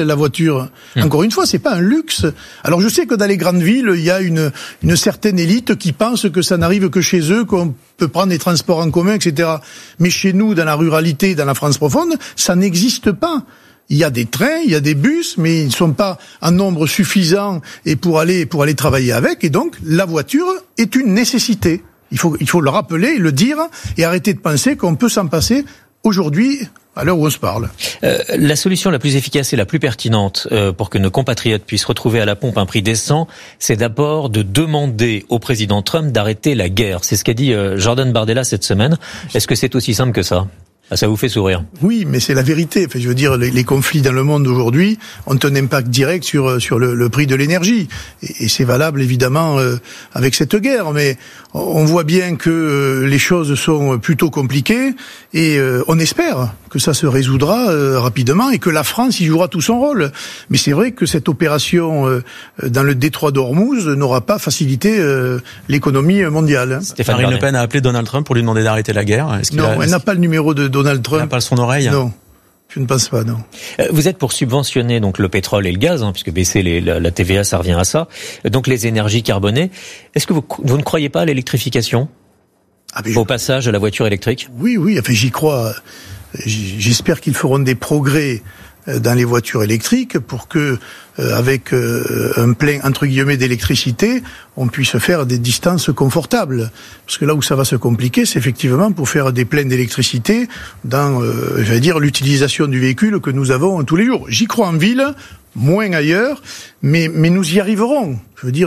la voiture. Encore une fois, c'est pas un luxe. Alors je sais que dans les grandes villes, il y a une certaine élite qui pense que ça n'arrive que chez eux, qu'on peut prendre des transports en commun, etc. Mais chez nous, dans la ruralité, dans la France profonde, ça n'existe pas. Il y a des trains, il y a des bus, mais ils ne sont pas en nombre suffisant et pour aller travailler avec. Et donc, la voiture est une nécessité. Il faut le rappeler, le dire, et arrêter de penser qu'on peut s'en passer aujourd'hui, à l'heure où on se parle. La solution la plus efficace et la plus pertinente pour que nos compatriotes puissent retrouver à la pompe un prix décent, c'est d'abord de demander au président Trump d'arrêter la guerre. C'est ce qu'a dit Jordan Bardella cette semaine. Est-ce que c'est aussi simple que ça ? Ah, ça vous fait sourire. Oui, mais c'est la vérité. Enfin, je veux dire, les conflits dans le monde aujourd'hui ont un impact direct sur le prix de l'énergie. Et c'est valable, évidemment, avec cette guerre. Mais on voit bien que les choses sont plutôt compliquées et on espère que ça se résoudra rapidement et que la France y jouera tout son rôle. Mais c'est vrai que cette opération dans le détroit d'Ormuz n'aura pas facilité l'économie mondiale. Marine Le Pen a appelé Donald Trump pour lui demander d'arrêter la guerre. Non, elle n'a pas le numéro de Donald Trump. Elle n'a pas son oreille. Non. Je ne pense pas, non. Vous êtes pour subventionner donc le pétrole et le gaz, puisque baisser la TVA, ça revient à ça. Donc les énergies carbonées. Est-ce que vous ne croyez pas à l'électrification au passage à la voiture électrique ? Oui. Enfin, j'y crois. J'espère qu'ils feront des progrès dans les voitures électriques pour que, avec un plein entre guillemets d'électricité, on puisse faire des distances confortables. Parce que là où ça va se compliquer, c'est effectivement pour faire des pleins d'électricité dans, l'utilisation du véhicule que nous avons tous les jours. J'y crois en ville, moins ailleurs, mais nous y arriverons. Je veux dire,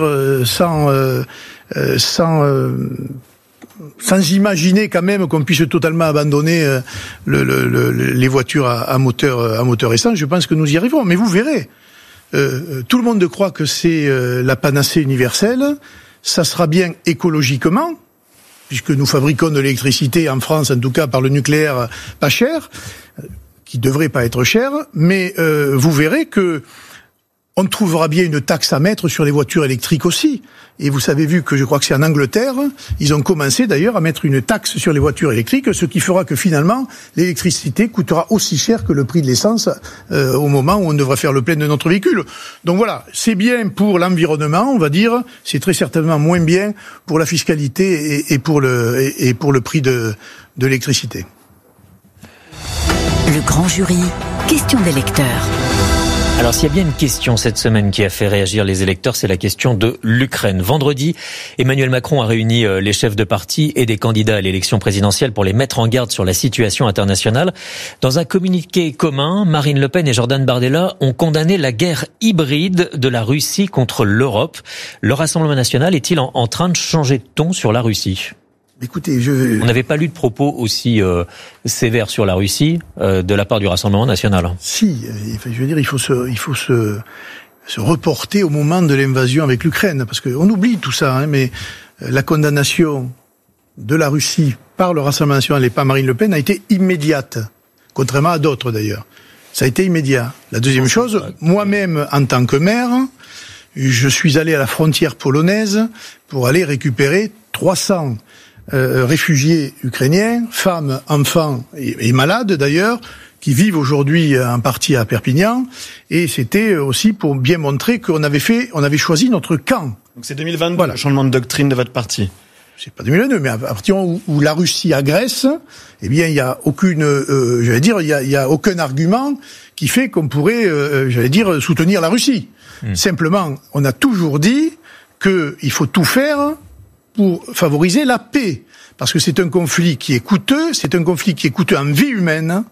sans imaginer quand même qu'on puisse totalement abandonner les voitures à moteur essence, je pense que nous y arriverons. Mais vous verrez, tout le monde croit que c'est la panacée universelle. Ça sera bien écologiquement, puisque nous fabriquons de l'électricité en France, en tout cas par le nucléaire pas cher, qui devrait pas être cher. Mais vous verrez que on trouvera bien une taxe à mettre sur les voitures électriques aussi. Et vous avez vu que je crois que c'est en Angleterre, ils ont commencé d'ailleurs à mettre une taxe sur les voitures électriques, ce qui fera que finalement l'électricité coûtera aussi cher que le prix de l'essence au moment où on devra faire le plein de notre véhicule. Donc voilà, c'est bien pour l'environnement, on va dire, c'est très certainement moins bien pour la fiscalité et pour le prix de l'électricité. Le grand jury, question des lecteurs. Alors s'il y a bien une question cette semaine qui a fait réagir les électeurs, c'est la question de l'Ukraine. Vendredi, Emmanuel Macron a réuni les chefs de parti et des candidats à l'élection présidentielle pour les mettre en garde sur la situation internationale. Dans un communiqué commun, Marine Le Pen et Jordan Bardella ont condamné la guerre hybride de la Russie contre l'Europe. Le Rassemblement national est-il en train de changer de ton sur la Russie ? Écoutez, on n'avait pas lu de propos aussi sévères sur la Russie de la part du Rassemblement national. Si, je veux dire, il faut se reporter au moment de l'invasion avec l'Ukraine, parce qu'on oublie tout ça, mais la condamnation de la Russie par le Rassemblement national et par Marine Le Pen a été immédiate, contrairement à d'autres d'ailleurs. Ça a été immédiat. La deuxième chose, moi-même en tant que maire, je suis allé à la frontière polonaise pour aller récupérer 300 réfugiés ukrainiens, femmes, enfants et malades d'ailleurs, qui vivent aujourd'hui en partie à Perpignan, et c'était aussi pour bien montrer qu'on avait choisi notre camp. Donc c'est 2022, voilà. Le changement de doctrine de votre parti. C'est pas 2022, mais à partir où la Russie agresse, eh bien, il y a il y a aucun argument qui fait qu'on pourrait, soutenir la Russie. Simplement, on a toujours dit qu'il faut tout faire pour favoriser la paix. Parce que c'est un conflit qui est coûteux, en vie humaine,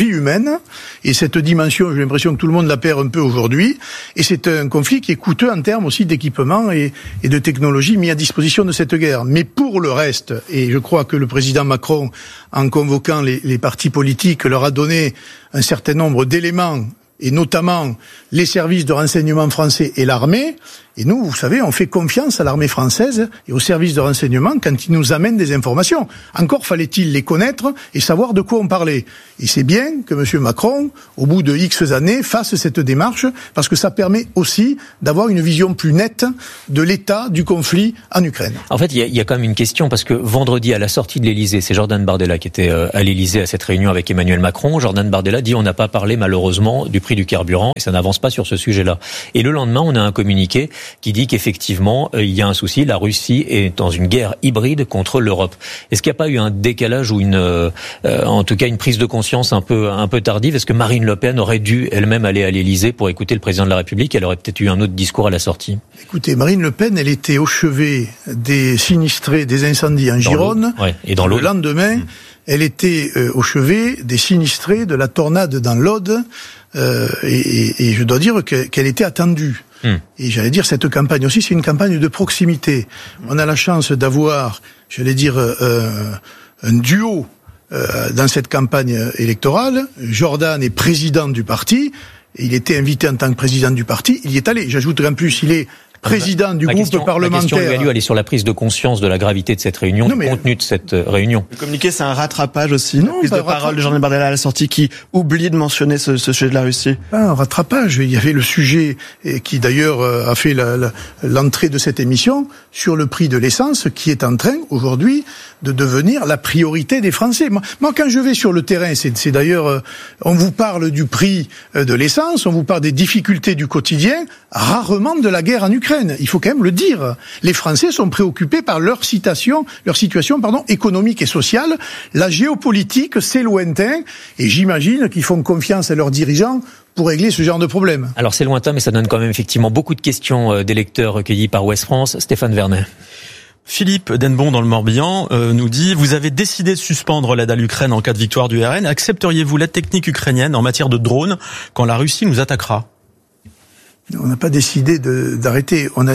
et cette dimension, j'ai l'impression que tout le monde la perd un peu aujourd'hui, et c'est un conflit qui est coûteux en termes aussi d'équipement et de technologie mis à disposition de cette guerre. Mais pour le reste, et je crois que le président Macron, en convoquant les partis politiques, leur a donné un certain nombre d'éléments, et notamment les services de renseignement français et l'armée. Et nous, vous savez, on fait confiance à l'armée française et aux services de renseignement quand ils nous amènent des informations. Encore fallait-il les connaître et savoir de quoi on parlait. Et c'est bien que M. Macron, au bout de X années, fasse cette démarche, parce que ça permet aussi d'avoir une vision plus nette de l'état du conflit en Ukraine. En fait, il y a quand même une question, parce que vendredi, à la sortie de l'Élysée, c'est Jordan Bardella qui était à l'Élysée à cette réunion avec Emmanuel Macron. Jordan Bardella dit on n'a pas parlé malheureusement du prix du carburant et ça n'avance pas sur ce sujet-là. Et le lendemain, on a un communiqué qui dit qu'effectivement, il y a un souci, la Russie est dans une guerre hybride contre l'Europe. Est-ce qu'il n'y a pas eu un décalage ou en tout cas une prise de conscience un peu tardive? Est-ce que Marine Le Pen aurait dû elle-même aller à l'Élysée pour écouter le président de la République? Elle aurait peut-être eu un autre discours à la sortie. Écoutez, Marine Le Pen, elle était au chevet des sinistrés des incendies en Gironde. Et dans l'Aude. Le lendemain, elle était au chevet des sinistrés de la tornade dans l'Aude. Et je dois dire qu'elle était attendue. Et j'allais dire, cette campagne aussi, c'est une campagne de proximité. On a la chance d'avoir, j'allais dire, un duo dans cette campagne électorale. Jordan est président du parti. Il était invité en tant que président du parti. Il y est allé. J'ajouterai en plus, il est président du groupe parlementaire. La question, elle est sur la prise de conscience de la gravité de cette réunion, du contenu de cette réunion. Le communiqué, c'est un rattrapage aussi. La prise de parole de Jordan Bardella à la sortie qui oublie de mentionner ce sujet de la Russie. Un rattrapage. Il y avait le sujet qui d'ailleurs a fait l'entrée de cette émission sur le prix de l'essence qui est en train aujourd'hui de devenir la priorité des Français. Moi, quand je vais sur le terrain, c'est d'ailleurs, on vous parle du prix de l'essence, on vous parle des difficultés du quotidien, rarement de la guerre en Ukraine. Il faut quand même le dire. Les Français sont préoccupés par leur situation, économique et sociale. La géopolitique, c'est lointain, et j'imagine qu'ils font confiance à leurs dirigeants pour régler ce genre de problème. Alors c'est lointain, mais ça donne quand même effectivement beaucoup de questions d'électeurs recueillis par Ouest France. Stéphane Vernet. Philippe Denbon dans le Morbihan nous dit: vous avez décidé de suspendre l'aide à l'Ukraine en cas de victoire du RN. Accepteriez-vous l'aide technique ukrainienne en matière de drones quand la Russie nous attaquera? On n'a pas décidé d'arrêter. On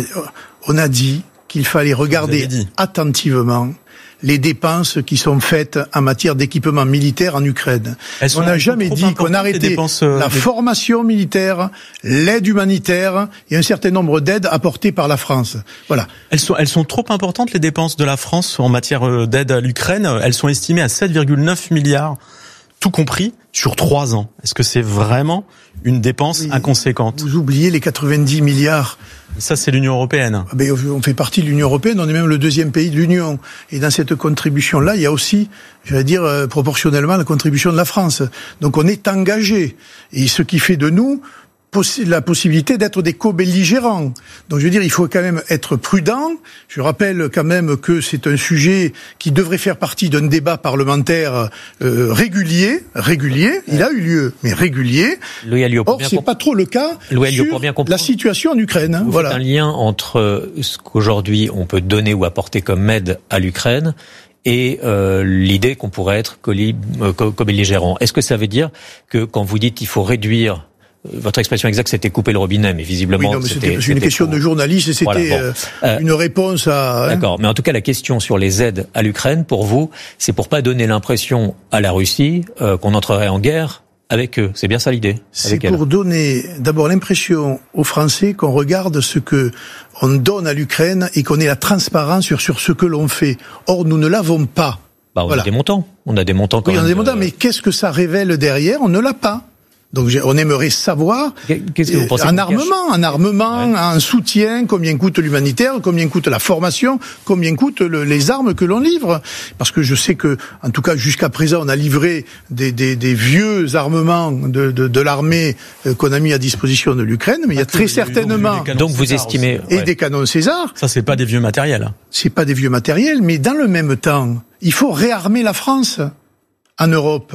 a dit qu'il fallait regarder attentivement les dépenses qui sont faites en matière d'équipement militaire en Ukraine. On n'a jamais dit qu'on arrêtait la formation militaire, l'aide humanitaire et un certain nombre d'aides apportées par la France. Voilà. Elles sont trop importantes, les dépenses de la France en matière d'aide à l'Ukraine. Elles sont estimées à 7,9 milliards, tout compris, sur 3 ans. Est-ce que c'est vraiment une dépense inconséquente? Vous oubliez les 90 milliards. Ça, c'est l'Union européenne. Mais on fait partie de l'Union européenne, on est même le 2e pays de l'Union. Et dans cette contribution-là, il y a aussi, j'allais dire, proportionnellement, la contribution de la France. Donc on est engagé. Et ce qui fait de nous la possibilité d'être des co-belligérants. Donc je veux dire, il faut quand même être prudent. Je rappelle quand même que c'est un sujet qui devrait faire partie d'un débat parlementaire régulier. Il a eu lieu, mais régulier. Or, c'est pas trop le cas sur la situation en Ukraine. Vous faites un lien entre ce qu'aujourd'hui on peut donner ou apporter comme aide à l'Ukraine et l'idée qu'on pourrait être co-belligérant. Est-ce que ça veut dire que quand vous dites qu'il faut réduire, votre expression exacte, c'était couper le robinet, mais visiblement... Oui, non, mais c'était une question de journaliste et c'était une réponse à... D'accord, mais en tout cas, la question sur les aides à l'Ukraine, pour vous, c'est pour pas donner l'impression à la Russie qu'on entrerait en guerre avec eux. C'est bien ça l'idée? C'est pour donner d'abord l'impression aux Français qu'on regarde ce que on donne à l'Ukraine et qu'on ait la transparence sur ce que l'on fait. Or, nous ne l'avons pas. On a des montants. On a des montants quand même. Oui, on a des montants, mais qu'est-ce que ça révèle derrière? On ne l'a pas. Donc on aimerait savoir qu'est-ce que vous pensez en armement, en soutien, combien coûte l'humanitaire, combien coûte la formation, combien coûtent les armes que l'on livre. Parce que je sais que, en tout cas jusqu'à présent, on a livré des vieux armements de l'armée qu'on a mis à disposition de l'Ukraine, mais il y a très certainement... Donc vous estimez... Et des canons César. Ça, c'est pas des vieux matériels. C'est pas des vieux matériels, mais dans le même temps, il faut réarmer la France en Europe.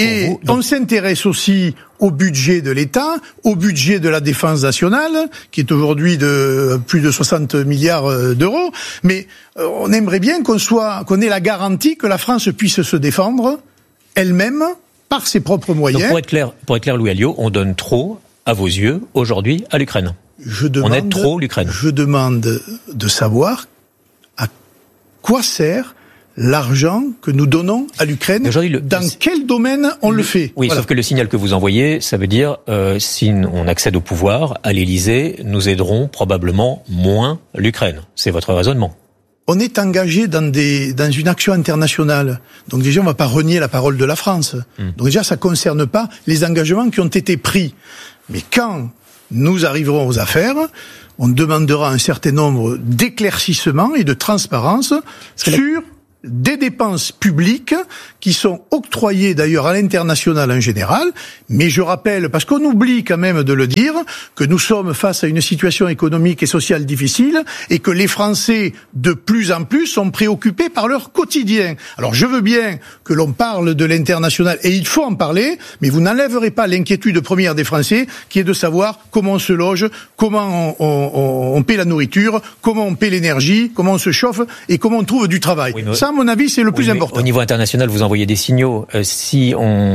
On s'intéresse aussi au budget de l'État, au budget de la défense nationale, qui est aujourd'hui de plus de 60 milliards d'euros. Mais on aimerait bien qu'on ait la garantie que la France puisse se défendre elle-même par ses propres moyens. Donc pour être clair, Louis Alliot, on donne trop, à vos yeux, aujourd'hui, à l'Ukraine. On aide trop l'Ukraine. Je demande de savoir à quoi sert l'argent que nous donnons à l'Ukraine, dans quel domaine on le fait. Oui, sauf que le signal que vous envoyez, ça veut dire, si on accède au pouvoir, à l'Élysée, nous aiderons probablement moins l'Ukraine. C'est votre raisonnement. On est engagé dans une action internationale. Donc déjà, on ne va pas renier la parole de la France. Donc déjà, ça ne concerne pas les engagements qui ont été pris. Mais quand nous arriverons aux affaires, on demandera un certain nombre d'éclaircissements et de transparence sur des dépenses publiques qui sont octroyées d'ailleurs à l'international en général. Mais je rappelle, parce qu'on oublie quand même de le dire, que nous sommes face à une situation économique et sociale difficile et que les Français, de plus en plus, sont préoccupés par leur quotidien. Alors je veux bien que l'on parle de l'international, et il faut en parler, mais vous n'enlèverez pas l'inquiétude première des Français, qui est de savoir comment on se loge, comment on paie la nourriture, comment on paie l'énergie, comment on se chauffe et comment on trouve du travail. Oui, ça, à mon avis, c'est le plus important. Au niveau international, vous envoyez des signaux. Si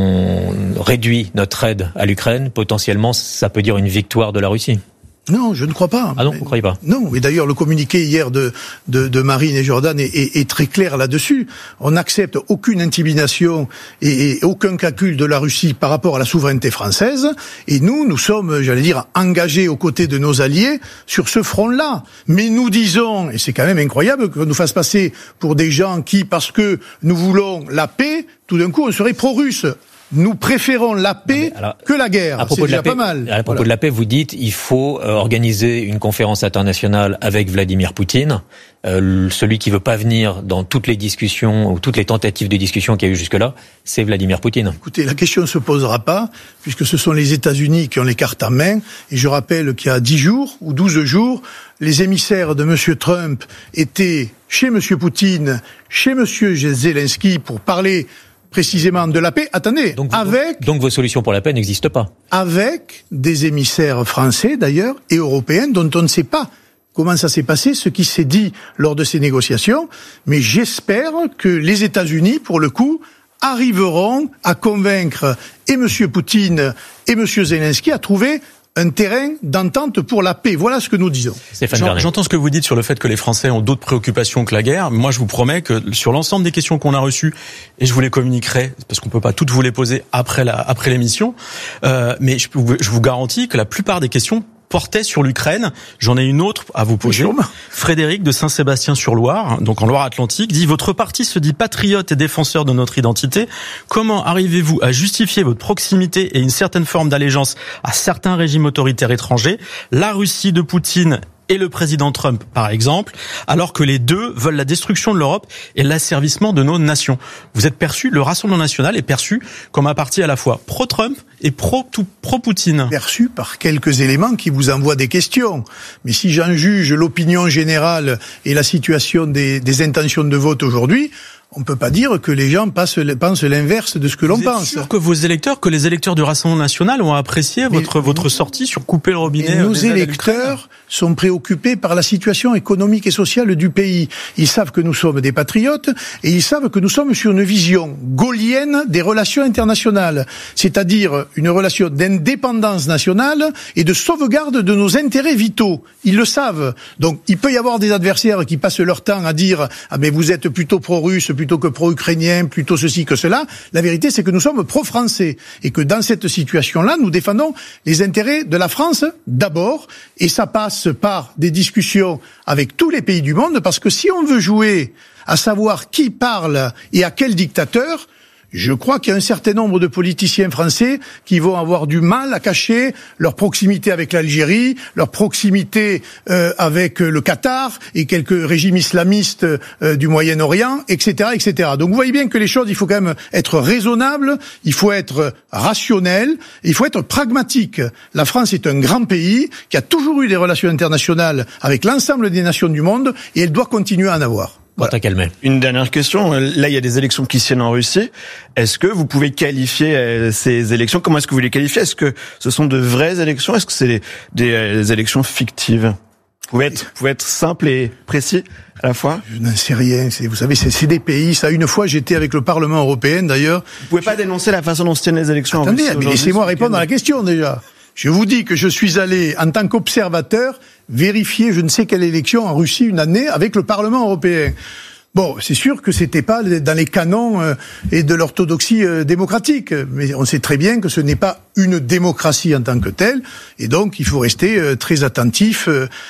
on réduit notre aide à l'Ukraine, potentiellement, ça peut dire une victoire de la Russie. Non, je ne crois pas. Ah non, vous ne croyez pas? Non, et d'ailleurs le communiqué hier de Marine et Jordan est très clair là-dessus. On n'accepte aucune intimidation et aucun calcul de la Russie par rapport à la souveraineté française. Et nous sommes, j'allais dire, engagés aux côtés de nos alliés sur ce front-là. Mais nous disons, et c'est quand même incroyable qu'on nous fasse passer pour des gens qui, parce que nous voulons la paix, tout d'un coup on serait pro-russe. Nous préférons la paix que la guerre. C'est déjà pas mal. À propos de la paix, vous dites il faut organiser une conférence internationale avec Vladimir Poutine. Celui qui veut pas venir dans toutes les discussions ou toutes les tentatives de discussion qu'il y a eu jusque-là, c'est Vladimir Poutine. Écoutez, la question ne se posera pas, puisque ce sont les États-Unis qui ont les cartes en main. Et je rappelle qu'il y a 10 jours ou 12 jours, les émissaires de M. Trump étaient chez M. Poutine, chez M. Zelensky pour parler précisément de la paix. Attendez, donc vos solutions pour la paix n'existent pas. Avec des émissaires français d'ailleurs et européens dont on ne sait pas comment ça s'est passé, ce qui s'est dit lors de ces négociations, mais j'espère que les États-Unis, pour le coup, arriveront à convaincre et M. Poutine et M. Zelensky à trouver un terrain d'entente pour la paix. Voilà ce que nous disons. J'entends ce que vous dites sur le fait que les Français ont d'autres préoccupations que la guerre. Moi, je vous promets que sur l'ensemble des questions qu'on a reçues, et je vous les communiquerai, parce qu'on peut pas toutes vous les poser après l'émission, mais je vous garantis que la plupart des questions portait sur l'Ukraine. J'en ai une autre à vous poser. Frédéric de Saint-Sébastien-sur-Loire, donc en Loire-Atlantique, dit « Votre parti se dit patriote et défenseur de notre identité. Comment arrivez-vous à justifier votre proximité et une certaine forme d'allégeance à certains régimes autoritaires étrangers, la Russie de Poutine et le président Trump, par exemple, alors que les deux veulent la destruction de l'Europe et l'asservissement de nos nations. Vous êtes perçu, le Rassemblement national est perçu comme un parti à la fois pro-Trump et pro-Poutine. Perçu par quelques éléments qui vous envoient des questions. Mais si j'en juge l'opinion générale et la situation des intentions de vote aujourd'hui, on ne peut pas dire que les gens pensent l'inverse de ce que l'on pense. Vous êtes sûr que les électeurs du Rassemblement national ont apprécié votre sortie sur couper le robinet? Nos électeurs sont préoccupés par la situation économique et sociale du pays. Ils savent que nous sommes des patriotes et ils savent que nous sommes sur une vision gaullienne des relations internationales, c'est-à-dire une relation d'indépendance nationale et de sauvegarde de nos intérêts vitaux. Ils le savent. Donc il peut y avoir des adversaires qui passent leur temps à dire « Ah mais vous êtes plutôt pro-russe, plutôt que pro-ukrainien, plutôt ceci que cela ». La vérité, c'est que nous sommes pro-français et que dans cette situation-là, nous défendons les intérêts de la France d'abord, et ça passe par des discussions avec tous les pays du monde, parce que si on veut jouer à savoir qui parle et à quel dictateur, je crois qu'il y a un certain nombre de politiciens français qui vont avoir du mal à cacher leur proximité avec l'Algérie, leur proximité avec le Qatar et quelques régimes islamistes du Moyen-Orient, etc., etc. Donc vous voyez bien que les choses, il faut quand même être raisonnable, il faut être rationnel, il faut être pragmatique. La France est un grand pays qui a toujours eu des relations internationales avec l'ensemble des nations du monde et elle doit continuer à en avoir. Voilà. Une dernière question. Là, il y a des élections qui se tiennent en Russie. Est-ce que vous pouvez qualifier ces élections? Comment est-ce que vous les qualifiez? Est-ce que ce sont de vraies élections? Est-ce que c'est des élections fictives? Vous pouvez être simple et précis à la fois? Je n'en sais rien. Vous savez, c'est des pays. Ça, une fois, j'étais avec le Parlement européen, d'ailleurs. Vous pouvez pas dénoncer la façon dont se tiennent les élections en Russie? Attendez, mais laissez-moi répondre à la question, déjà. Je vous dis que je suis allé, en tant qu'observateur, vérifier je ne sais quelle élection en Russie une année avec le Parlement européen. Bon, c'est sûr que c'était pas dans les canons et de l'orthodoxie démocratique, mais on sait très bien que ce n'est pas une démocratie en tant que telle, et donc il faut rester très attentif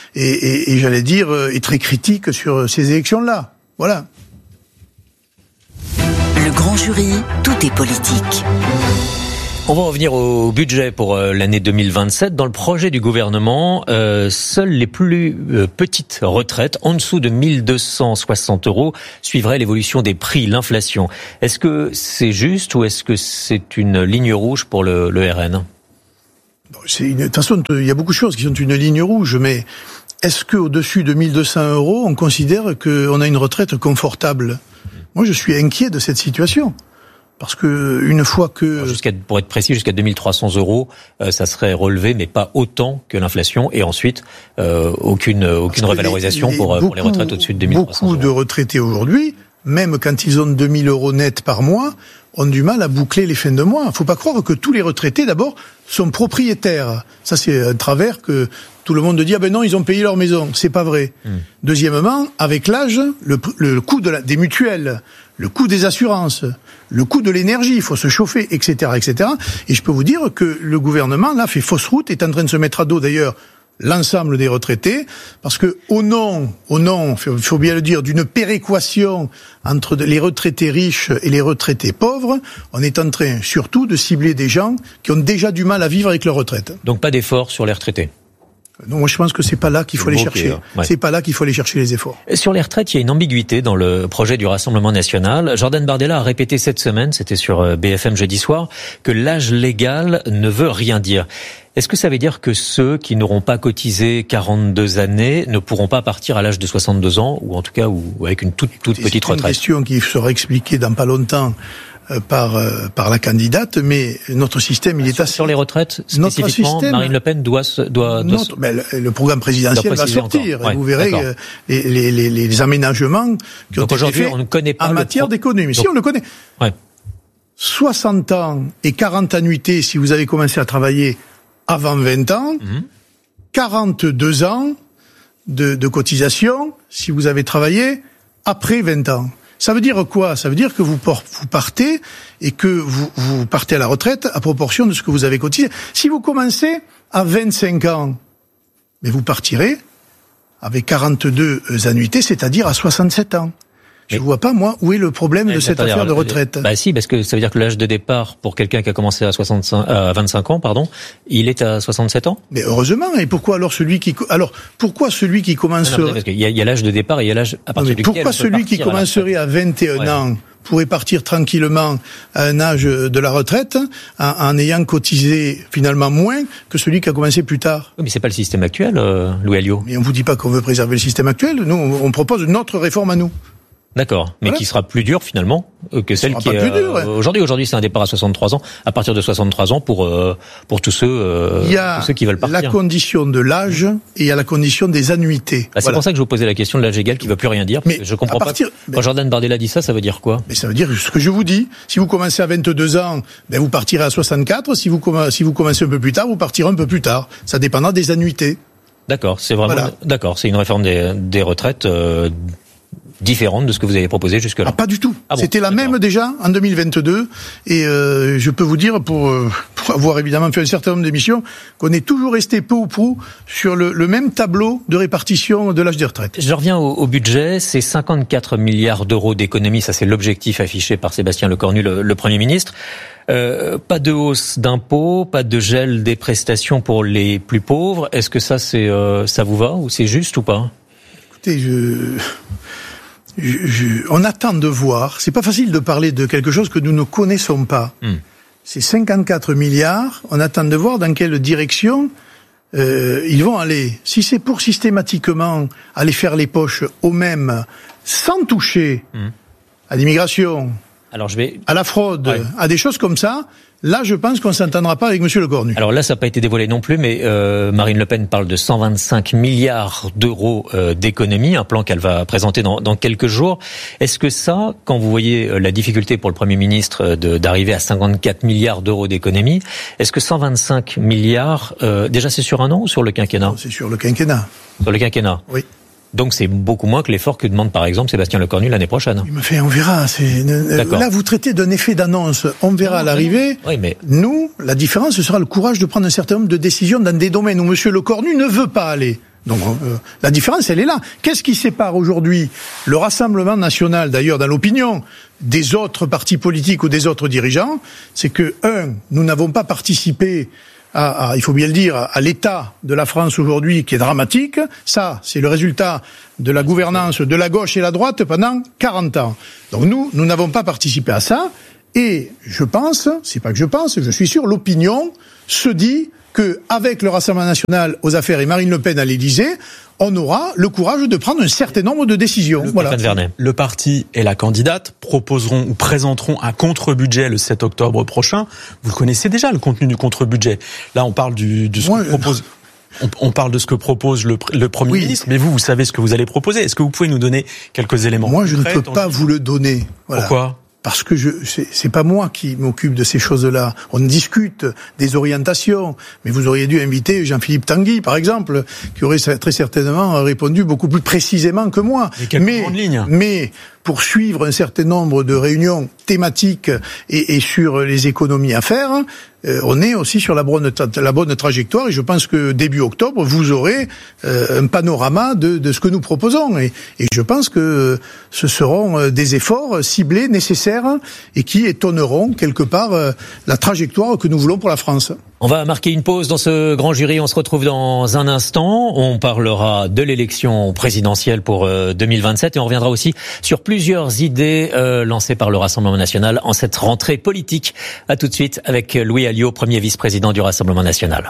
et j'allais dire et très critique sur ces élections-là. Voilà. Le grand jury, tout est politique. On va revenir au budget pour l'année 2027. Dans le projet du gouvernement, seules les plus petites retraites, en dessous de 1260 €, suivraient l'évolution des prix, l'inflation. Est-ce que c'est juste ou est-ce que c'est une ligne rouge pour le RN ? De toute façon, il y a beaucoup de choses qui sont une ligne rouge, mais est-ce qu'au-dessus de 1200 €, on considère qu'on a une retraite confortable ? Moi, je suis inquiet de cette situation. Parce que une fois que... Pour être précis, jusqu'à 2300 €, ça serait relevé, mais pas autant que l'inflation. Et ensuite, aucune revalorisation pour les retraites au-dessus de 2300 €. Beaucoup de retraités aujourd'hui, même quand ils ont 2000 € net par mois, ont du mal à boucler les fins de mois. Il faut pas croire que tous les retraités, d'abord, sont propriétaires. Ça, c'est un travers que tout le monde dit, ah ben non, ils ont payé leur maison. C'est pas vrai. Deuxièmement, avec l'âge, le coût des mutuelles, le coût des assurances, le coût de l'énergie, il faut se chauffer, etc., etc. Et je peux vous dire que le gouvernement, là, fait fausse route, est en train de se mettre à dos, d'ailleurs, l'ensemble des retraités, parce que au nom, faut bien le dire, d'une péréquation entre les retraités riches et les retraités pauvres, on est en train surtout de cibler des gens qui ont déjà du mal à vivre avec leur retraite. Donc pas d'efforts sur les retraités. Non, moi je pense que c'est pas là qu'il faut aller chercher. Ouais. C'est pas là qu'il faut aller chercher les efforts. Sur les retraites, il y a une ambiguïté dans le projet du Rassemblement national. Jordan Bardella a répété cette semaine, c'était sur BFM jeudi soir, que l'âge légal ne veut rien dire. Est-ce que ça veut dire que ceux qui n'auront pas cotisé 42 années ne pourront pas partir à l'âge de 62 ans, ou en tout cas ou avec une toute petite retraite ? C'est une question qui sera expliquée dans pas longtemps par la candidate, mais notre système, il est assez... Sur les retraites, spécifiquement, Marine Le Pen doit mais le programme présidentiel va sortir. Ouais, vous verrez les aménagements qui ont été faits on ne connaît pas en matière d'économie. Si, on le connaît. Ouais. 60 ans et 40 annuités si vous avez commencé à travailler avant 20 ans, 42 ans de cotisation si vous avez travaillé après 20 ans. Ça veut dire quoi ? Ça veut dire que vous partez et que vous partez à la retraite à proportion de ce que vous avez cotisé. Si vous commencez à 25 ans, mais vous partirez avec 42 annuités, c'est-à-dire à 67 ans. Je vois pas, moi, où est le problème de cette affaire de retraite. Bah si, parce que ça veut dire que l'âge de départ pour quelqu'un qui a commencé à 25 ans, il est à 67 ans. Mais heureusement. Et pourquoi alors pourquoi celui qui commencerait... Parce qu'il y a l'âge de départ et il y a l'âge à partir duquel pourquoi celui qui commencerait à 21 ans pourrait partir tranquillement à un âge de la retraite en ayant cotisé finalement moins que celui qui a commencé plus tard? Oui, mais c'est pas le système actuel, Louis Alliot. Mais on vous dit pas qu'on veut préserver le système actuel. Nous, on propose notre réforme à nous. D'accord, mais qui sera plus dur finalement que celle qui est aujourd'hui. Aujourd'hui, c'est un départ à 63 ans. À partir de 63 ans, pour tous ceux qui veulent partir. Il y a la condition de l'âge et il y a la condition des annuités. C'est pour ça que je vous posais la question de l'âge égal, qui ne veut plus rien dire. Mais je comprends pas. Quand Jordan Bardella dit ça veut dire quoi ? Mais ça veut dire ce que je vous dis. Si vous commencez à 22 ans, vous partirez à 64. Si vous commencez un peu plus tard, vous partirez un peu plus tard. Ça dépendra des annuités. D'accord, c'est vraiment d'accord. C'est une réforme des retraites. Différente de ce que vous avez proposé jusque-là. Ah, pas du tout. C'était la même déjà en 2022 et je peux vous dire pour avoir évidemment fait un certain nombre d'émissions qu'on est toujours resté peu ou prou sur le même tableau de répartition de l'âge des retraites. Je reviens au budget, c'est 54 milliards d'euros d'économie, ça c'est l'objectif affiché par Sébastien Lecornu, le Premier ministre. Pas de hausse d'impôts, pas de gel des prestations pour les plus pauvres. Est-ce que ça ça vous va ou c'est juste ou pas ? Écoutez, on attend de voir. C'est pas facile de parler de quelque chose que nous ne connaissons pas. C'est 54 milliards. On attend de voir dans quelle direction ils vont aller. Si c'est pour systématiquement aller faire les poches aux mêmes, sans toucher à l'immigration, à la fraude, à des choses comme ça. Là, je pense qu'on s'entendra pas avec Monsieur Lecornu. Alors là, ça n'a pas été dévoilé non plus, mais Marine Le Pen parle de 125 milliards d'euros d'économie, un plan qu'elle va présenter dans quelques jours. Est-ce que ça, quand vous voyez la difficulté pour le Premier ministre d'arriver à 54 milliards d'euros d'économie, est-ce que 125 milliards, déjà c'est sur un an ou sur le quinquennat ? Non, c'est sur le quinquennat. Sur le quinquennat ? Oui. Donc c'est beaucoup moins que l'effort que demande par exemple Sébastien Lecornu l'année prochaine. Mais on verra. Là, vous traitez d'un effet d'annonce. On verra à l'arrivée. Oui, mais nous, la différence, ce sera le courage de prendre un certain nombre de décisions dans des domaines où Monsieur Lecornu ne veut pas aller. Donc la différence, elle est là. Qu'est-ce qui sépare aujourd'hui le Rassemblement national, d'ailleurs dans l'opinion, des autres partis politiques ou des autres dirigeants? C'est que, nous n'avons pas participé il faut bien le dire, à l'état de la France aujourd'hui qui est dramatique. Ça, c'est le résultat de la gouvernance de la gauche et la droite pendant 40 ans. Donc nous n'avons pas participé à ça. Et je pense, c'est pas que je pense, je suis sûr, l'opinion se dit que avec le Rassemblement national aux affaires et Marine Le Pen à l'Élysée, on aura le courage de prendre un certain nombre de décisions. Voilà. Le parti et la candidate proposeront ou présenteront un contre-budget le 7 octobre prochain. Vous le connaissez déjà, le contenu du contre-budget. Là, on parle de ce que propose... On parle de ce que propose le Premier ministre, mais vous savez ce que vous allez proposer. Est-ce que vous pouvez nous donner quelques éléments? Moi, je ne peux pas vous le donner. Voilà. Pourquoi? Parce que c'est pas moi qui m'occupe de ces choses-là. On discute des orientations, mais vous auriez dû inviter Jean-Philippe Tanguy, par exemple, qui aurait très certainement répondu beaucoup plus précisément que moi. Mais pour suivre un certain nombre de réunions thématiques et sur les économies à faire, on est aussi sur la bonne trajectoire, et je pense que début octobre, vous aurez un panorama de ce que nous proposons. Et je pense que ce seront des efforts ciblés, nécessaires, et qui étonneront quelque part la trajectoire que nous voulons pour la France. On va marquer une pause dans ce grand jury. On se retrouve dans un instant. On parlera de l'élection présidentielle pour 2027 et on reviendra aussi sur plusieurs idées lancées par le Rassemblement national en cette rentrée politique. À tout de suite avec Louis Alliot, premier vice-président du Rassemblement national.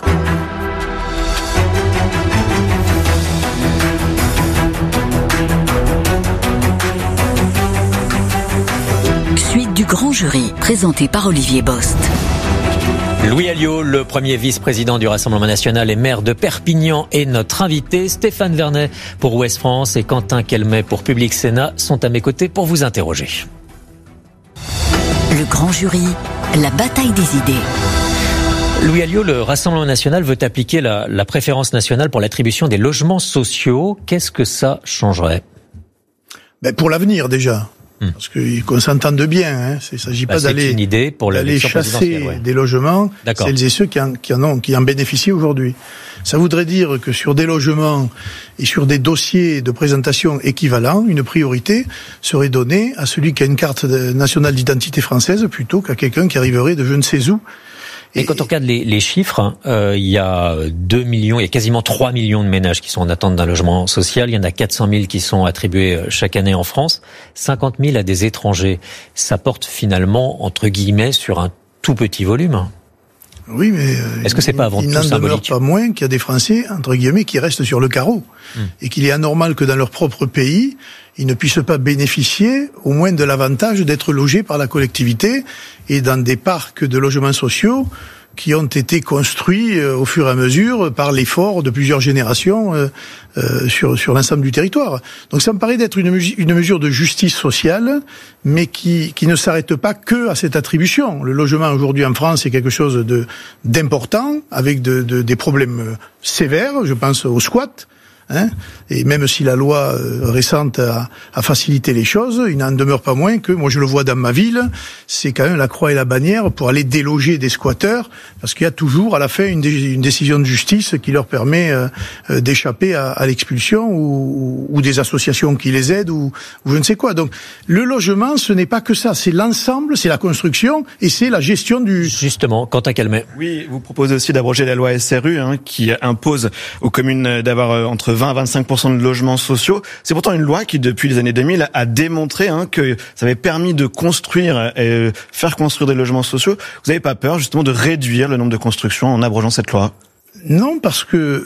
Suite du grand jury, présenté par Olivier Bost. Louis Alliot, le premier vice-président du Rassemblement national et maire de Perpignan, est notre invité. Stéphane Vernet pour Ouest France et Quentin Kelmet pour Public Sénat sont à mes côtés pour vous interroger. Le grand jury, la bataille des idées. Louis Alliot, le Rassemblement national veut appliquer la préférence nationale pour l'attribution des logements sociaux. Qu'est-ce que ça changerait? Pour l'avenir déjà. Parce qu'on s'entende bien, il ne s'agit pas d'aller chasser des logements, celles et ceux qui en bénéficient aujourd'hui. Ça voudrait dire que sur des logements et sur des dossiers de présentation équivalents, une priorité serait donnée à celui qui a une carte nationale d'identité française plutôt qu'à quelqu'un qui arriverait de je ne sais où. Et quand on regarde les chiffres, il y a 2 millions, il y a quasiment 3 millions de ménages qui sont en attente d'un logement social. Il y en a 400 000 qui sont attribués chaque année en France. 50 000 à des étrangers. Ça porte finalement, entre guillemets, sur un tout petit volume. Oui, mais est-ce que c'est pas avant tout symbolique? Il n'en demeure pas moins qu'il y a des Français, entre guillemets, qui restent sur le carreau. Et qu'il est anormal que dans leur propre pays, ils ne puissent pas bénéficier au moins de l'avantage d'être logés par la collectivité et dans des parcs de logements sociaux qui ont été construits au fur et à mesure par l'effort de plusieurs générations sur l'ensemble du territoire. Donc ça me paraît d'être une mesure de justice sociale, mais qui ne s'arrête pas que à cette attribution. Le logement aujourd'hui en France est quelque chose d'important, avec des problèmes sévères, je pense au squat. Et même si la loi récente a facilité les choses, il n'en demeure pas moins que, moi je le vois dans ma ville, c'est quand même la croix et la bannière pour aller déloger des squatteurs, parce qu'il y a toujours à la fin une décision de justice qui leur permet d'échapper à l'expulsion ou des associations qui les aident ou je ne sais quoi. Donc le logement, ce n'est pas que ça, c'est l'ensemble, c'est la construction et c'est la gestion du... Justement, Quentin Kelmet. Oui, vous proposez aussi d'abroger la loi SRU qui impose aux communes d'avoir entre 20 à 25% de logements sociaux. C'est pourtant une loi qui, depuis les années 2000, a démontré que ça avait permis de construire et faire construire des logements sociaux. Vous n'avez pas peur, justement, de réduire le nombre de constructions en abrogeant cette loi? Non, parce que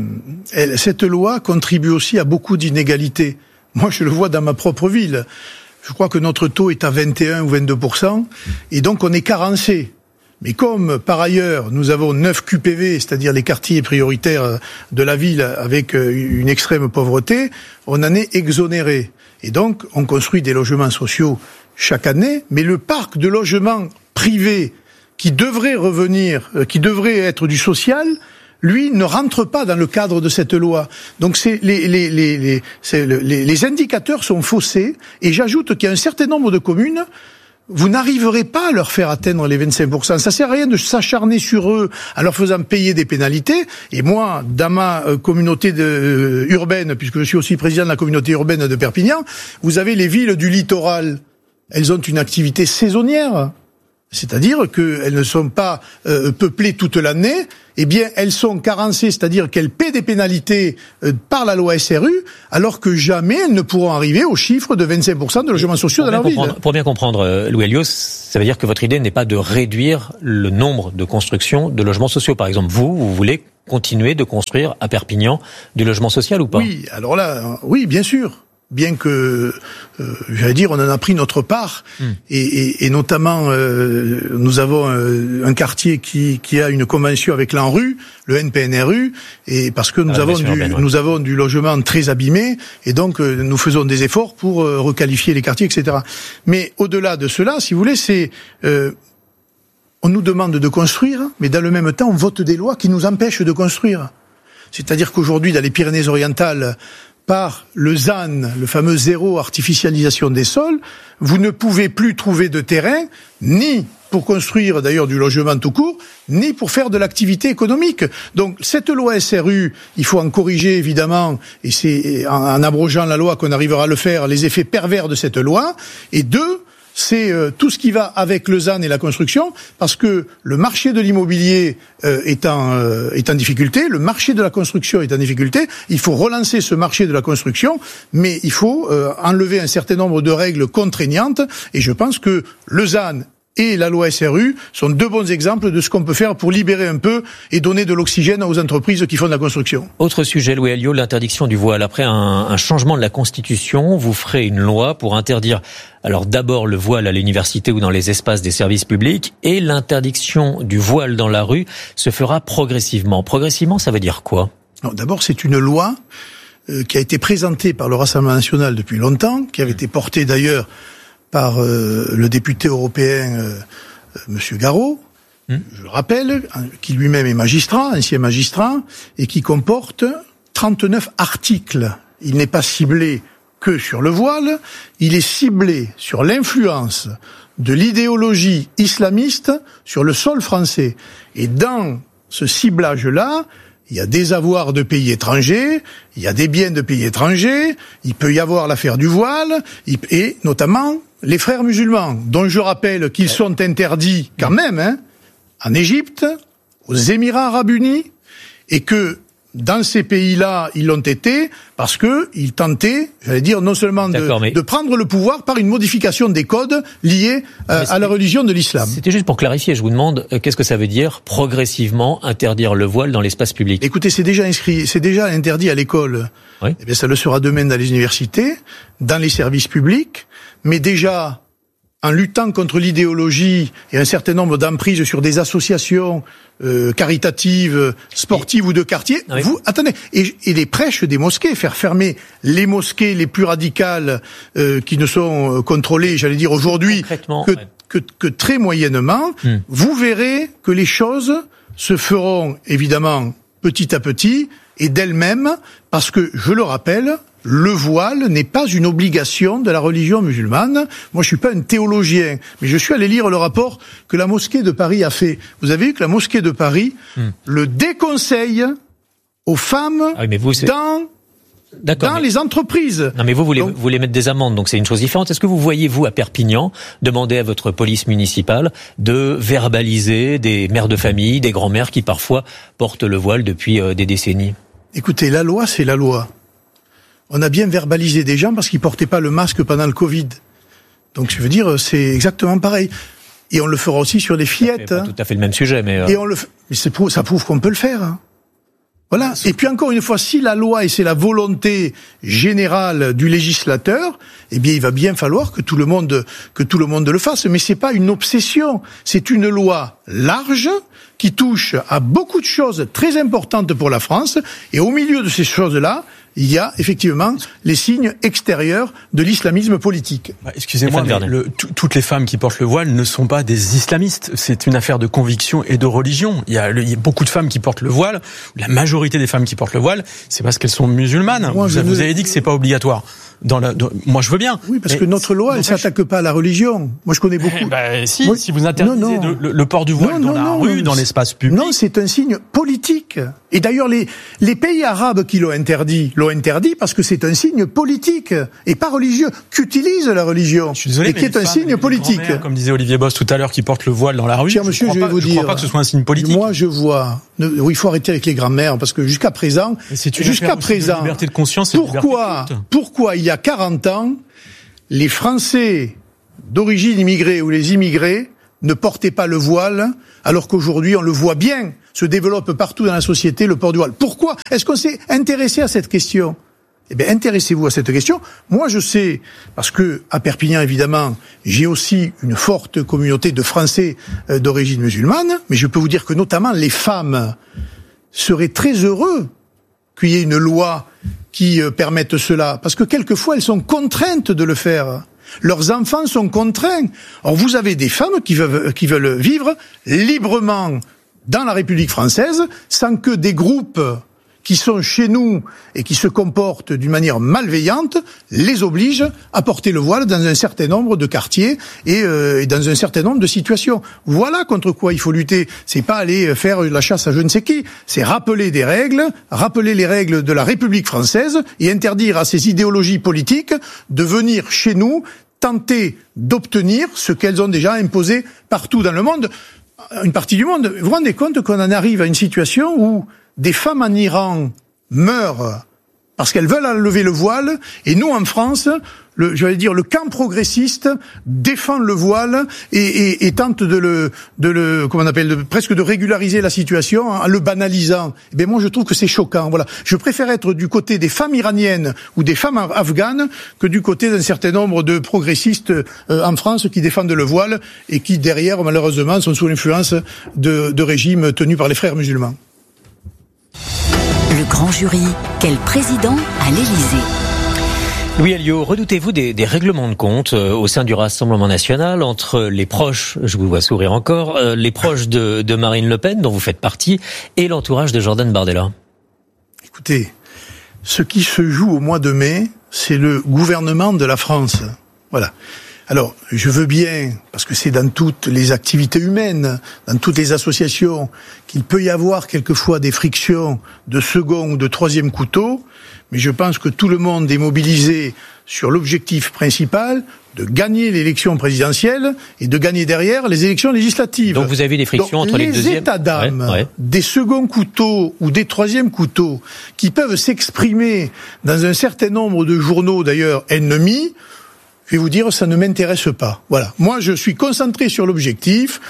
cette loi contribue aussi à beaucoup d'inégalités. Moi, je le vois dans ma propre ville. Je crois que notre taux est à 21 ou 22%, et donc on est carencé. Mais comme, par ailleurs, nous avons 9 QPV, c'est-à-dire les quartiers prioritaires de la ville avec une extrême pauvreté, on en est exonéré. Et donc, on construit des logements sociaux chaque année, mais le parc de logements privés qui devrait qui devrait être du social, lui, ne rentre pas dans le cadre de cette loi. Donc les indicateurs sont faussés, et j'ajoute qu'il y a un certain nombre de communes vous n'arriverez pas à leur faire atteindre les 25%. Ça sert à rien de s'acharner sur eux en leur faisant payer des pénalités. Et moi, dans ma communauté urbaine, puisque je suis aussi président de la communauté urbaine de Perpignan, vous avez les villes du littoral. Elles ont une activité saisonnière. C'est-à-dire qu'elles ne sont pas peuplées toute l'année, eh bien elles sont carencées, c'est-à-dire qu'elles paient des pénalités par la loi SRU, alors que jamais elles ne pourront arriver au chiffre de 25% de logements sociaux dans leur ville. Pour bien comprendre, Louis Alliot, ça veut dire que votre idée n'est pas de réduire le nombre de constructions de logements sociaux. Par exemple, vous voulez continuer de construire à Perpignan du logement social ou pas? Oui, alors là, oui, bien sûr. Bien que, j'allais dire, on en a pris notre part, et notamment, nous avons un quartier qui a une convention avec l'ANRU, le NPNRU, et parce que nous avons du logement très abîmé, et donc nous faisons des efforts pour requalifier les quartiers, etc. Mais au-delà de cela, si vous voulez, c'est on nous demande de construire, mais dans le même temps, on vote des lois qui nous empêchent de construire. C'est-à-dire qu'aujourd'hui, dans les Pyrénées-Orientales, par le ZAN, le fameux zéro artificialisation des sols, vous ne pouvez plus trouver de terrain, ni pour construire d'ailleurs du logement tout court, ni pour faire de l'activité économique. Donc cette loi SRU, il faut en corriger évidemment, et c'est en abrogeant la loi qu'on arrivera à le faire, les effets pervers de cette loi, et deux, c'est tout ce qui va avec le ZAN et la construction, parce que le marché de l'immobilier est en difficulté, le marché de la construction est en difficulté, il faut relancer ce marché de la construction, mais il faut enlever un certain nombre de règles contraignantes, et je pense que le ZAN et la loi SRU sont deux bons exemples de ce qu'on peut faire pour libérer un peu et donner de l'oxygène aux entreprises qui font de la construction. Autre sujet, Louis Alliot, l'interdiction du voile. Après un changement de la Constitution, vous ferez une loi pour interdire, alors d'abord le voile à l'université ou dans les espaces des services publics, et l'interdiction du voile dans la rue se fera progressivement. Progressivement, ça veut dire quoi? Non, d'abord, c'est une loi qui a été présentée par le Rassemblement national depuis longtemps, qui avait été portée d'ailleurs par le député européen Monsieur Garot, je le rappelle, qui lui-même est magistrat, ancien magistrat, et qui comporte 39 articles. Il n'est pas ciblé que sur le voile, il est ciblé sur l'influence de l'idéologie islamiste sur le sol français. Et dans ce ciblage-là, il y a des avoirs de pays étrangers, il y a des biens de pays étrangers, il peut y avoir l'affaire du voile, et notamment les frères musulmans, dont je rappelle qu'ils sont interdits quand même, en Égypte, aux Émirats arabes unis, et que dans ces pays-là, ils l'ont été parce que ils tentaient, j'allais dire, non seulement de prendre le pouvoir par une modification des codes liés à la religion de l'islam. C'était juste pour clarifier, je vous demande, qu'est-ce que ça veut dire progressivement interdire le voile dans l'espace public? Écoutez, c'est déjà inscrit, c'est déjà interdit à l'école. Oui. Eh bien, ça le sera demain dans les universités, dans les services publics, mais déjà, en luttant contre l'idéologie et un certain nombre d'emprises sur des associations caritatives, sportives ou de quartier, vous attendez, et les prêches des mosquées, faire fermer les mosquées les plus radicales qui ne sont contrôlées, j'allais dire aujourd'hui, que très moyennement, vous verrez que les choses se feront évidemment petit à petit et d'elles-mêmes, parce que, je le rappelle, le voile n'est pas une obligation de la religion musulmane. Moi, je suis pas un théologien, mais je suis allé lire le rapport que la mosquée de Paris a fait. Vous avez vu que la mosquée de Paris le déconseille aux femmes dans les entreprises. Non, mais vous voulez mettre des amendes, donc c'est une chose différente. Est-ce que vous voyez, vous, à Perpignan, demander à votre police municipale de verbaliser des mères de famille, des grands-mères qui parfois portent le voile depuis des décennies? Écoutez, la loi, c'est la loi. On a bien verbalisé des gens parce qu'ils portaient pas le masque pendant le Covid. Donc, je veux dire, c'est exactement pareil. Et on le fera aussi sur les fillettes. C'est pas tout à fait le même sujet, mais... Et mais ça prouve qu'on peut le faire. Hein. Voilà. Et puis encore une fois, si la loi et c'est la volonté générale du législateur, eh bien, il va bien falloir que tout le monde le fasse. Mais c'est pas une obsession. C'est une loi large, qui touche à beaucoup de choses très importantes pour la France, et au milieu de ces choses-là, il y a effectivement les signes extérieurs de l'islamisme politique. Excusez-moi, mais toutes les femmes qui portent le voile ne sont pas des islamistes. C'est une affaire de conviction et de religion. Il y a beaucoup de femmes qui portent le voile. La majorité des femmes qui portent le voile, c'est parce qu'elles sont musulmanes. Vous avez dit que c'est pas obligatoire. Moi, je veux bien. Oui, parce que notre loi, elle s'attaque pas à la religion. Moi, je connais beaucoup. Si vous interdisez le port du voile dans la rue, dans l'espace public. Non, c'est un signe politique. Et d'ailleurs, les pays arabes qui l'ont interdit parce que c'est un signe politique et pas religieux, qu'utilise la religion. Je suis désolé, et qui est un signe politique. Comme disait Olivier Boss tout à l'heure, qui porte le voile dans la rue. Cher monsieur, je vais vous dire. Je ne crois pas que ce soit un signe politique. Moi, je vois. Oui, il faut arrêter avec les grands-mères parce que jusqu'à présent, liberté de conscience et pourquoi il y a 40 ans, les Français d'origine immigrée ou les immigrés ne portaient pas le voile, alors qu'aujourd'hui, on le voit bien, se développe partout dans la société le port du voile. Pourquoi? Est-ce qu'on s'est intéressé à cette question? Eh bien, intéressez-vous à cette question. Moi, je sais, parce que à Perpignan, évidemment, j'ai aussi une forte communauté de Français d'origine musulmane, mais je peux vous dire que notamment les femmes seraient très heureux qu'il y ait une loi qui permette cela, parce que quelquefois, elles sont contraintes de le faire. Leurs enfants sont contraints. Or, vous avez des femmes qui veulent vivre librement dans la République française, sans que des groupes qui sont chez nous et qui se comportent d'une manière malveillante les obligent à porter le voile dans un certain nombre de quartiers et dans un certain nombre de situations. Voilà contre quoi il faut lutter. C'est pas aller faire la chasse à je ne sais qui. C'est rappeler les règles de la République française et interdire à ces idéologies politiques de venir chez nous tenter d'obtenir ce qu'elles ont déjà imposé partout dans le monde, une partie du monde. Vous vous rendez compte qu'on en arrive à une situation où des femmes en Iran meurent parce qu'elles veulent enlever le voile, et nous en France, le camp progressiste défend le voile et tente presque de régulariser la situation en le banalisant. Eh bien, moi, je trouve que c'est choquant. Voilà. Je préfère être du côté des femmes iraniennes ou des femmes afghanes que du côté d'un certain nombre de progressistes en France qui défendent le voile et qui, derrière, malheureusement, sont sous l'influence de régimes tenus par les frères musulmans. Le grand jury, quel président à l'Élysée? Louis Alliot, redoutez-vous des règlements de compte au sein du Rassemblement national entre les proches, je vous vois sourire encore, les proches de Marine Le Pen, dont vous faites partie, et l'entourage de Jordan Bardella? Écoutez, ce qui se joue au mois de mai, c'est le gouvernement de la France. Voilà. Alors, je veux bien, parce que c'est dans toutes les activités humaines, dans toutes les associations, qu'il peut y avoir quelquefois des frictions de second ou de troisième couteau, mais je pense que tout le monde est mobilisé sur l'objectif principal de gagner l'élection présidentielle et de gagner derrière les élections législatives. Donc vous avez des frictions entre les deuxièmes. Les états d'âme des seconds couteaux ou des troisièmes couteaux qui peuvent s'exprimer dans un certain nombre de journaux d'ailleurs ennemis, je vais vous dire, ça ne m'intéresse pas. Voilà. Moi, je suis concentré sur l'objectif,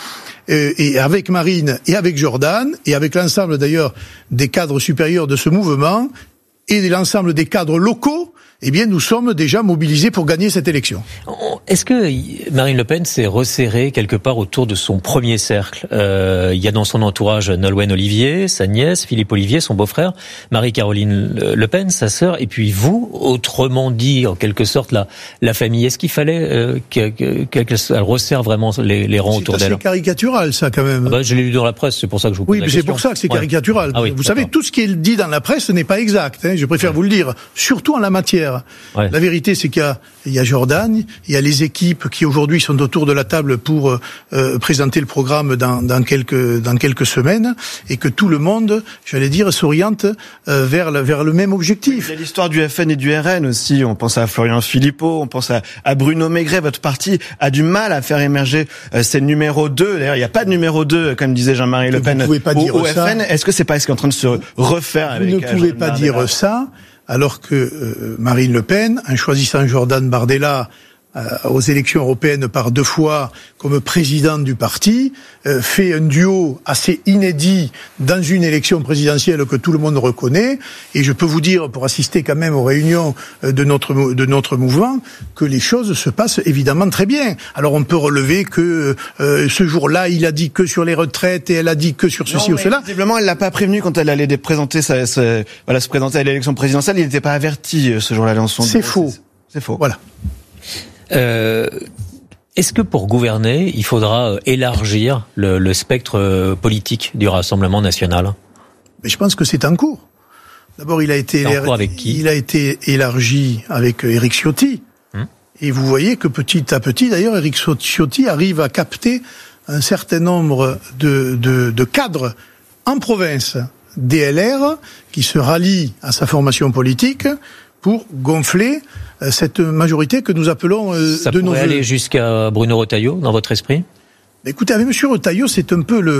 et avec Marine et avec Jordan, et avec l'ensemble d'ailleurs des cadres supérieurs de ce mouvement, et l'ensemble des cadres locaux, eh bien, nous sommes déjà mobilisés pour gagner cette élection. Est-ce que Marine Le Pen s'est resserrée quelque part autour de son premier cercle? Il y a dans son entourage Nolwenn Olivier, sa nièce, Philippe Olivier, son beau-frère, Marie-Caroline Le Pen, sa sœur, et puis vous, autrement dit, en quelque sorte, la famille. Est-ce qu'il fallait qu'elle resserre vraiment les rangs autour d'elle? C'est caricatural, ça, quand même. Je l'ai lu dans la presse, c'est pour ça que je vous pose la question. Oui, c'est pour ça que c'est caricatural. Ah oui, vous savez, tout ce qui est dit dans la presse n'est pas exact, je préfère vous le dire, surtout en la matière. Ouais. La vérité, c'est qu'il y a Jordan, il y a les équipes qui aujourd'hui sont autour de la table pour présenter le programme dans quelques semaines, et que tout le monde, j'allais dire, s'oriente vers le même objectif. Il y a l'histoire du FN et du RN aussi. On pense à Florian Philippot, on pense à Bruno Maigret. Votre parti a du mal à faire émerger ses numéros 2. D'ailleurs, il n'y a pas de numéro 2, comme disait Jean-Marie Le Pen au FN. Est-ce que c'est pas en train de se refaire avec Vous ne pouvez pas dire ça. Alors que Marine Le Pen, en choisissant Jordan Bardella aux élections européennes par 2 fois comme président du parti, fait un duo assez inédit dans une élection présidentielle que tout le monde reconnaît. Et je peux vous dire, pour assister quand même aux réunions de notre mouvement, que les choses se passent évidemment très bien. Alors on peut relever que ce jour-là, il a dit que sur les retraites et elle a dit que sur ceci ou cela. Visiblement, elle l'a pas prévenu quand elle allait se présenter à l'élection présidentielle. Il n'était pas averti ce jour-là dans son. C'est faux. C'est faux. Voilà. Est-ce que pour gouverner, il faudra élargir le spectre politique du Rassemblement national ? Mais je pense que c'est en cours. D'abord, il a été élargi avec Éric Ciotti. Et vous voyez que petit à petit, d'ailleurs, Éric Ciotti arrive à capter un certain nombre de cadres en province DLR qui se rallient à sa formation politique pour gonfler cette majorité que nous appelons ça de nos pourrait aller jusqu'à Bruno Retailleau dans votre esprit ? Écoutez, avec M. Retailleau, c'est un peu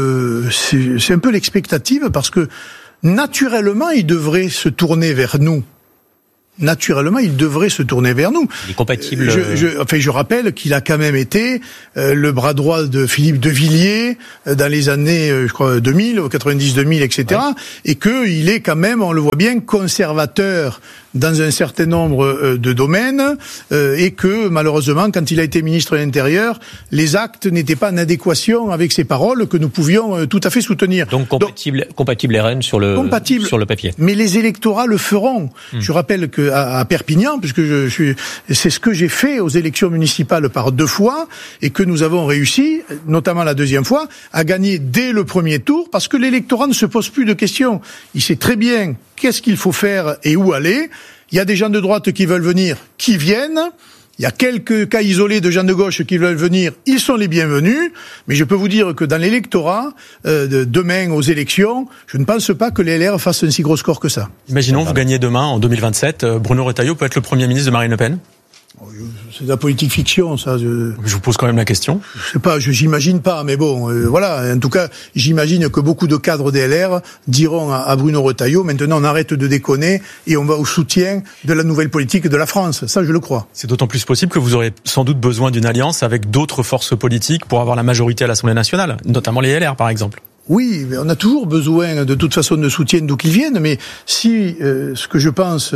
l'expectative parce que naturellement, il devrait se tourner vers nous. Naturellement, il devrait se tourner vers nous. Il est compatible. Je rappelle qu'il a quand même été le bras droit de Philippe de Villiers dans les années, je crois, 2000, 90-2000, etc. Ouais. Et qu'il est quand même, on le voit bien, conservateur dans un certain nombre de domaines, et que malheureusement, quand il a été ministre de l'Intérieur, les actes n'étaient pas en adéquation avec ses paroles que nous pouvions tout à fait soutenir. Donc compatible RN sur le papier. Mais les électorats le feront. Je rappelle que à Perpignan, puisque c'est ce que j'ai fait aux élections municipales par 2 fois, et que nous avons réussi, notamment la 2e fois, à gagner dès le premier tour, parce que l'électorat ne se pose plus de questions. Il sait très bien qu'est-ce qu'il faut faire et où aller. Il y a des gens de droite qui veulent venir, qui viennent. Il y a quelques cas isolés de gens de gauche qui veulent venir, ils sont les bienvenus. Mais je peux vous dire que dans l'électorat, demain aux élections, je ne pense pas que les LR fassent un si gros score que ça. Imaginons, vous gagnez demain, en 2027, Bruno Retailleau peut être le Premier ministre de Marine Le Pen ? C'est de la politique fiction, ça. Je vous pose quand même la question. Je sais pas, j'imagine pas, mais bon, voilà. En tout cas, j'imagine que beaucoup de cadres des LR diront à Bruno Retailleau, maintenant on arrête de déconner et on va au soutien de la nouvelle politique de la France. Ça, je le crois. C'est d'autant plus possible que vous aurez sans doute besoin d'une alliance avec d'autres forces politiques pour avoir la majorité à l'Assemblée nationale, notamment les LR, par exemple. Oui, mais on a toujours besoin de toute façon de soutien d'où qu'ils viennent, mais si ce que je pense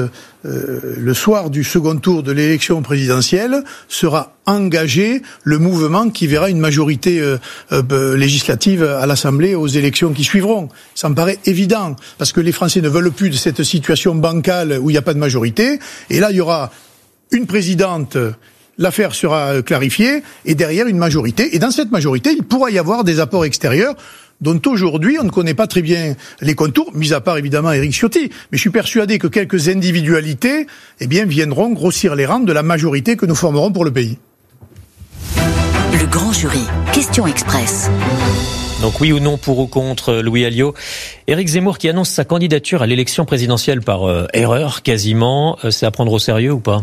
le soir du second tour de l'élection présidentielle sera engagé le mouvement qui verra une majorité législative à l'Assemblée aux élections qui suivront. Ça me paraît évident, parce que les Français ne veulent plus de cette situation bancale où il n'y a pas de majorité, et là il y aura une présidente. L'affaire sera clarifiée, et derrière une majorité. Et dans cette majorité, il pourra y avoir des apports extérieurs dont aujourd'hui on ne connaît pas très bien les contours, mis à part évidemment Éric Ciotti. Mais je suis persuadé que quelques individualités viendront grossir les rangs de la majorité que nous formerons pour le pays. Le grand jury, question express. Donc oui ou non, pour ou contre Louis Alliot. Éric Zemmour qui annonce sa candidature à l'élection présidentielle par erreur quasiment, c'est à prendre au sérieux ou pas ?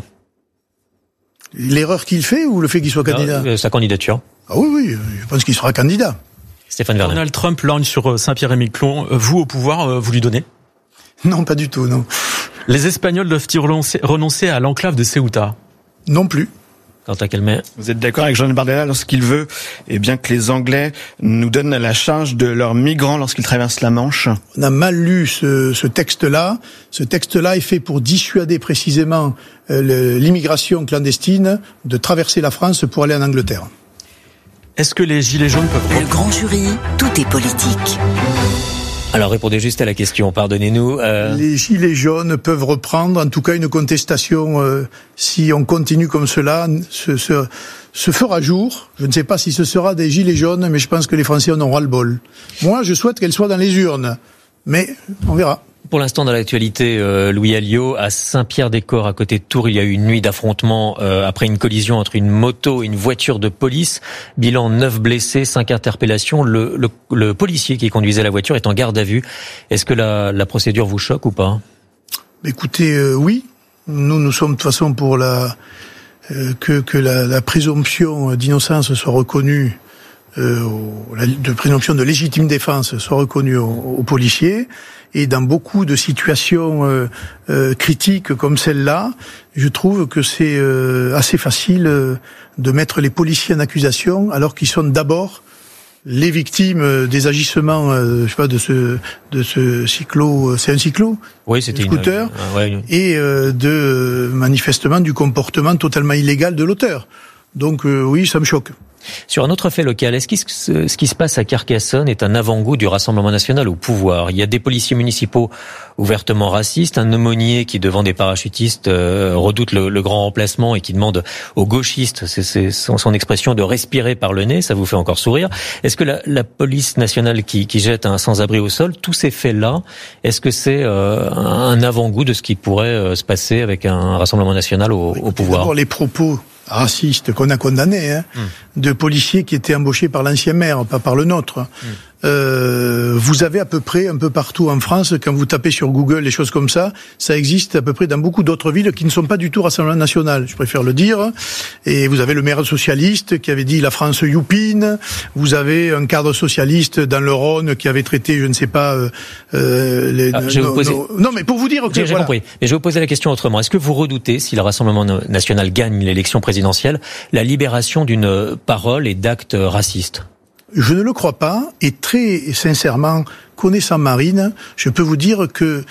L'erreur qu'il fait ou le fait qu'il soit candidat ? Sa candidature. Ah oui, je pense qu'il sera candidat. Stéphane Vernet. Donald Trump lorgne sur Saint-Pierre-et-Miquelon. Vous, au pouvoir, vous lui donnez ? Non, pas du tout, non. Les Espagnols doivent-ils renoncer à l'enclave de Ceuta ? Non plus. Quentin Calmet. Vous êtes d'accord avec Jean Bardella lorsqu'il veut que les Anglais nous donnent la charge de leurs migrants lorsqu'ils traversent la Manche ? On a mal lu ce texte-là. Ce texte-là est fait pour dissuader précisément l'immigration clandestine de traverser la France pour aller en Angleterre. Est-ce que les Gilets jaunes peuvent... Le grand jury, tout est politique. Alors répondez juste à la question, pardonnez-nous. Les Gilets jaunes peuvent reprendre, en tout cas une contestation, si on continue comme cela, se fera jour. Je ne sais pas si ce sera des Gilets jaunes, mais je pense que les Français en auront ras-le-bol. Moi, je souhaite qu'elles soient dans les urnes, mais on verra. Pour l'instant, dans l'actualité, Louis Alliot, à Saint-Pierre-des-Corps, à côté de Tours, il y a eu une nuit d'affrontement après une collision entre une moto et une voiture de police. Bilan 9 blessés, 5 interpellations. Le policier qui conduisait la voiture est en garde à vue. Est-ce que la procédure vous choque ou pas ? Écoutez, oui. Nous sommes de toute façon pour que la présomption d'innocence soit reconnue de présomption de légitime défense soit reconnue aux policiers. Et dans beaucoup de situations critiques comme celle-là, je trouve que c'est assez facile de mettre les policiers en accusation alors qu'ils sont d'abord les victimes des agissements, je sais pas, de ce cyclo, c'est un cyclo? Oui, c'était scooter, et manifestement du comportement totalement illégal de l'auteur. Donc oui, ça me choque. Sur un autre fait local, est-ce que ce qui se passe à Carcassonne est un avant-goût du Rassemblement national au pouvoir? Il y a des policiers municipaux ouvertement racistes, un aumônier qui, devant des parachutistes, redoute le grand remplacement et qui demande aux gauchistes, c'est son expression, de respirer par le nez. Ça vous fait encore sourire. Est-ce que la police nationale qui jette un sans-abri au sol, tous ces faits-là, est-ce que c'est un avant-goût de ce qui pourrait se passer avec un Rassemblement national au pouvoir? D'abord, les propos racistes qu'on a condamnés, de policiers qui étaient embauchés par l'ancien maire, pas par le nôtre. Vous avez à peu près un peu partout en France, quand vous tapez sur Google les choses comme ça existe à peu près dans beaucoup d'autres villes qui ne sont pas du tout Rassemblement national, je préfère le dire. Et vous avez le maire socialiste qui avait dit la France youpine, vous avez un cadre socialiste dans le Rhône qui avait traité, je ne sais pas, non mais pour vous dire que j'ai compris. Mais je vais vous poser la question autrement. Est-ce que vous redoutez, si le Rassemblement national gagne l'élection présidentielle, la libération d'une parole et d'actes racistes? Je ne le crois pas, et très sincèrement, connaissant Marine, je peux vous dire que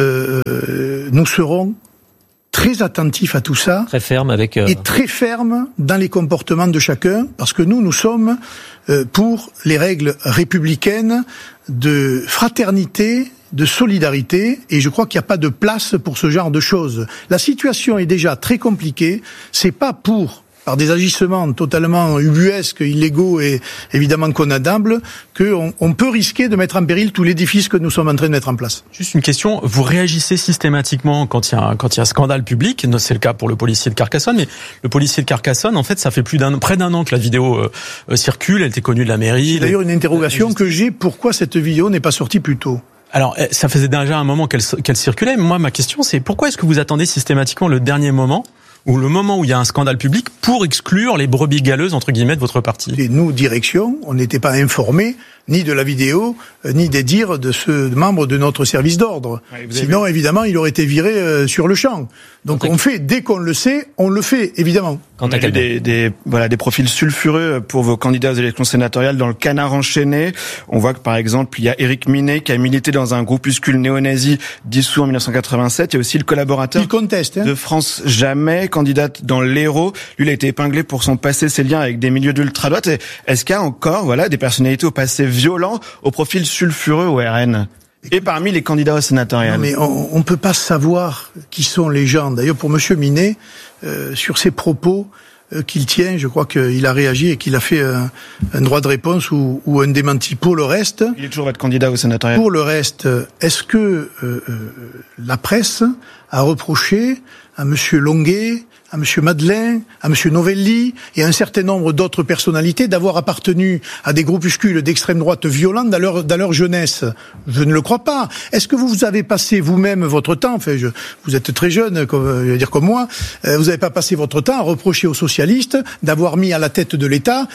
nous serons très attentifs à tout ça, très ferme avec et très fermes dans les comportements de chacun, parce que nous sommes pour les règles républicaines de fraternité, de solidarité, et je crois qu'il n'y a pas de place pour ce genre de choses. La situation est déjà très compliquée, c'est pas par des agissements totalement ubuesques, illégaux et évidemment condamnables, qu'on peut risquer de mettre en péril tout l'édifice que nous sommes en train de mettre en place. Juste une question, vous réagissez systématiquement quand il y a scandale public, c'est le cas pour le policier de Carcassonne, mais le policier de Carcassonne, en fait, ça fait près d'un an que la vidéo circule, elle était connue de la mairie. C'est d'ailleurs une interrogation que j'ai, pourquoi cette vidéo n'est pas sortie plus tôt? Alors, ça faisait déjà un moment qu'elle circulait, mais moi, ma question, c'est pourquoi est-ce que vous attendez systématiquement le dernier moment ou le moment où il y a un scandale public pour exclure les brebis galeuses, entre guillemets, de votre parti? Et nous, direction, on n'était pas informés ni de la vidéo, ni des dires de ce membre de notre service d'ordre. Ouais, sinon, évidemment, il aurait été viré sur le champ. Donc on fait, dès qu'on le sait, on le fait, évidemment. Quand on a des profils sulfureux pour vos candidats aux élections sénatoriales dans le Canard enchaîné. On voit que, par exemple, il y a Éric Minet qui a milité dans un groupuscule néo-nazi dissous en 1987. Il y a aussi le collaborateur de France Jamais, candidate dans l'Hérault. Lui, il a été épinglé pour son passé, ses liens avec des milieux d'ultra-droite. Est-ce qu'il y a encore, des personnalités au passé violent, au profil sulfureux au RN? Et parmi les candidats aux sénatoriales. Non, mais on peut pas savoir qui sont les gens. D'ailleurs, pour Monsieur Minet, sur ses propos qu'il tient, je crois qu'il a réagi et qu'il a fait un droit de réponse ou un démenti. Pour le reste, il est toujours votre candidat au sénatorial. Pour le reste, est-ce que la presse a reproché à Monsieur Longuet, à Monsieur Madeleine, à Monsieur Novelli et à un certain nombre d'autres personnalités d'avoir appartenu à des groupuscules d'extrême droite violents dans leur jeunesse? Je ne le crois pas. Est-ce que vous avez passé vous-même votre temps, vous êtes très jeune, comme moi, vous n'avez pas passé votre temps à reprocher aux socialistes d'avoir mis à la tête de l'État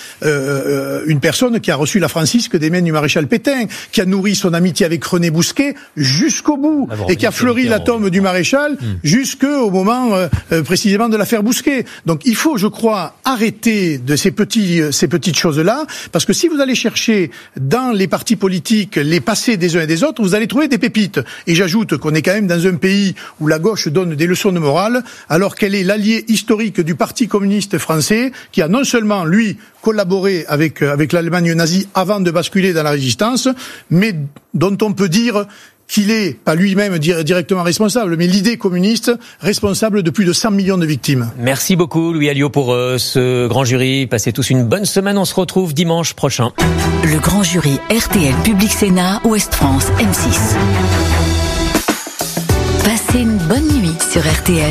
une personne qui a reçu la francisque des mains du maréchal Pétain, qui a nourri son amitié avec René Bousquet jusqu'au bout, et qui a fleuri la tombe du maréchal jusqu'au moment précisément de l'affaire Bousquet. Donc il faut, je crois, arrêter de ces petites choses-là, parce que si vous allez chercher dans les partis politiques les passés des uns et des autres, vous allez trouver des pépites. Et j'ajoute qu'on est quand même dans un pays où la gauche donne des leçons de morale, alors qu'elle est l'allié historique du Parti communiste français, qui a non seulement, lui, collaboré avec l'Allemagne nazie avant de basculer dans la résistance, mais dont on peut dire qu'il est, pas lui-même directement responsable, mais l'idée communiste responsable de plus de 100 millions de victimes. Merci beaucoup Louis Alliot pour ce grand jury. Passez tous une bonne semaine, on se retrouve dimanche prochain. Le grand jury RTL Public Sénat, Ouest France, M6. Passez une bonne nuit sur RTL.